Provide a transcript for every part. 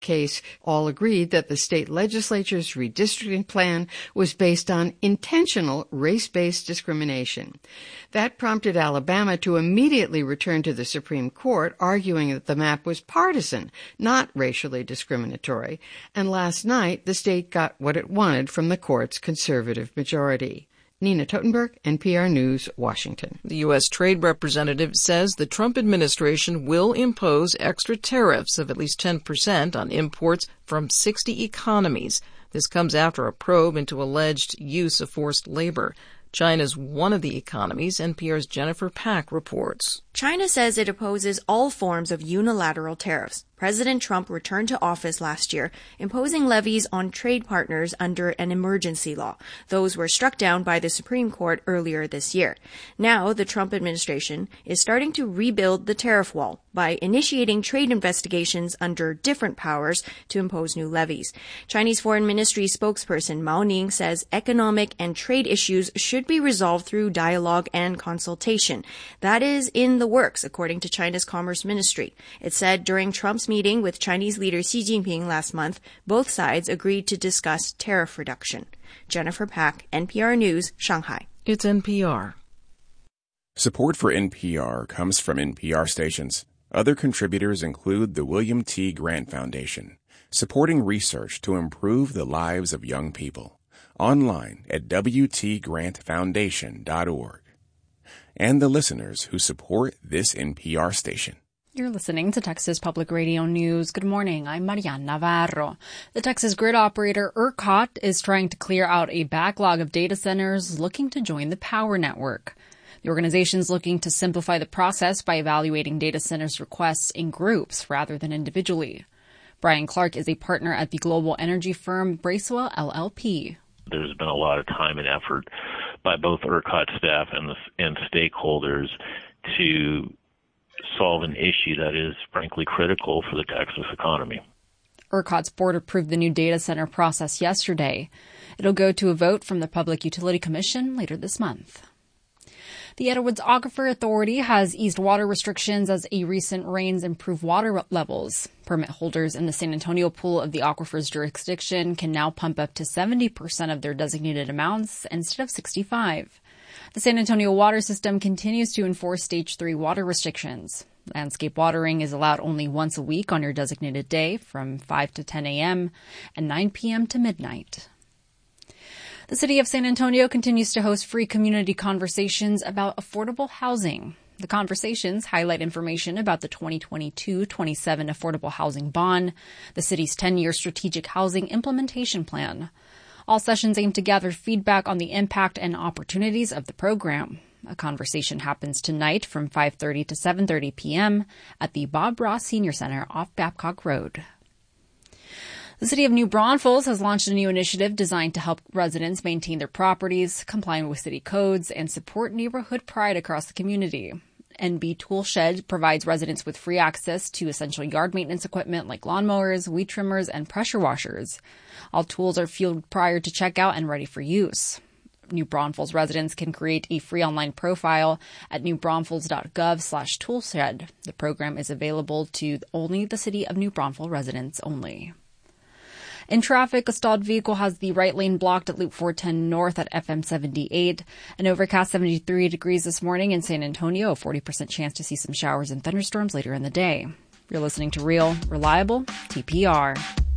case all agreed that the state legislature's redistricting plan was based on intentional race-based discrimination. That prompted Alabama to immediately return to the Supreme Court, arguing that the map was partisan, not racially discriminatory. And last night, the state got what it wanted from the court's conservative majority. Nina Totenberg, NPR News, Washington. The U.S. Trade Representative says the Trump administration will impose extra tariffs of at least 10% on imports from 60 economies. This comes after a probe into alleged use of forced labor. China's one of the economies. NPR's Jennifer Pack reports. China says it opposes all forms of unilateral tariffs. President Trump returned to office last year, imposing levies on trade partners under an emergency law. Those were struck down by the Supreme Court earlier this year. Now, the Trump administration is starting to rebuild the tariff wall by initiating trade investigations under different powers to impose new levies. Chinese Foreign Ministry spokesperson Mao Ning says economic and trade issues should be resolved through dialogue and consultation. That is in the works, according to China's Commerce Ministry. It said during Trump's meeting with Chinese leader Xi Jinping last month, both sides agreed to discuss tariff reduction. Jennifer Pack, NPR News, Shanghai. It's NPR. Support for NPR comes from NPR stations. Other contributors include the William T. Grant Foundation, supporting research to improve the lives of young people. Online at wtgrantfoundation.org. And the listeners who support this NPR station. You're listening to Texas Public Radio News. Good morning. I'm Marian Navarro. The Texas grid operator ERCOT is trying to clear out a backlog of data centers looking to join the power network. The organization is looking to simplify the process by evaluating data centers' requests in groups rather than individually. Brian Clark is a partner at the global energy firm Bracewell LLP. There's been a lot of time and effort by both ERCOT staff and stakeholders to solve an issue that is frankly critical for the Texas economy. ERCOT's board approved the new data center process yesterday. It'll go to a vote from the Public Utility Commission later this month. The Edwards Aquifer Authority has eased water restrictions as a recent rains improve water levels. Permit holders in the San Antonio pool of the aquifer's jurisdiction can now pump up to 70% of their designated amounts instead of 65%. The San Antonio water system continues to enforce Stage 3 water restrictions. Landscape watering is allowed only once a week on your designated day from 5 to 10 a.m. and 9 p.m. to midnight. The city of San Antonio continues to host free community conversations about affordable housing. The conversations highlight information about the 2022-27 Affordable Housing Bond, the city's 10-year strategic housing implementation plan. All sessions aim to gather feedback on the impact and opportunities of the program. A conversation happens tonight from 5:30 to 7:30 p.m. at the Bob Ross Senior Center off Babcock Road. The city of New Braunfels has launched a new initiative designed to help residents maintain their properties, comply with city codes, and support neighborhood pride across the community. NB Tool Shed provides residents with free access to essential yard maintenance equipment like lawnmowers, weed trimmers, and pressure washers. All tools are fueled prior to checkout and ready for use. New Braunfels residents can create a free online profile at newbraunfels.gov/toolshed. The program is available to only the city of New Braunfels residents only. In traffic, a stalled vehicle has the right lane blocked at Loop 410 North at FM 78. An overcast 73 degrees this morning in San Antonio, a 40% chance to see some showers and thunderstorms later in the day. You're listening to Real, Reliable, TPR.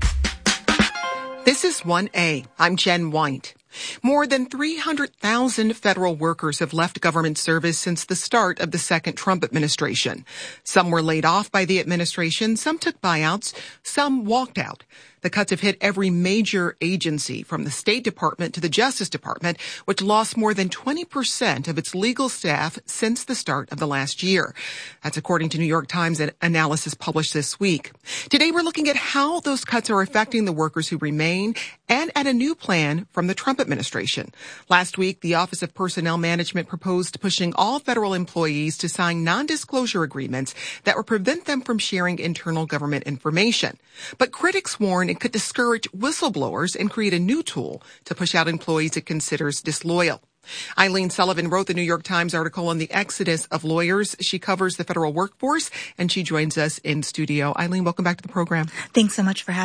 This is 1A. I'm Jen White. More than 300,000 federal workers have left government service since the start of the second Trump administration. Some were laid off by the administration, some took buyouts, some walked out. The cuts have hit every major agency, from the State Department to the Justice Department, which lost more than 20% of its legal staff since the start of the last year. That's according to New York Times analysis published this week. Today, we're looking at how those cuts are affecting the workers who remain and at a new plan from the Trump administration. Last week, the Office of Personnel Management proposed pushing all federal employees to sign non-disclosure agreements that would prevent them from sharing internal government information. But critics warn it could discourage whistleblowers and create a new tool to push out employees it considers disloyal. Eileen Sullivan wrote the New York Times article on the exodus of lawyers. She covers the federal workforce, and she joins us in studio. Eileen, welcome back to the program. Thanks so much for having me.